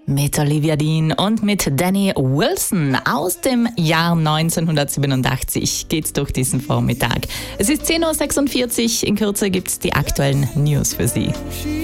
Mit Olivia Dean und mit Danny Wilson aus dem Jahr 1987 geht's durch diesen Vormittag. Es ist 10.46 Uhr, in Kürze gibt's die aktuellen News für Sie.